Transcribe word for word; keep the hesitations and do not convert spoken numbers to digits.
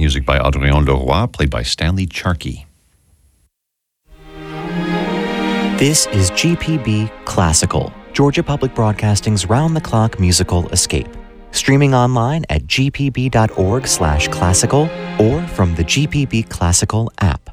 music by Adrien Leroy, played by Stanley Charkey. This is G P B Classical, Georgia Public Broadcasting's round-the-clock musical escape. Streaming online at g p b dot org slash classical or from the G P B Classical app.